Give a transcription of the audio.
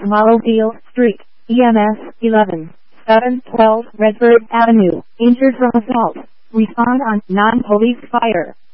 Mallowfield Street, EMS 11, 712 Redford Avenue, injured from assault. Respond on non-police fire.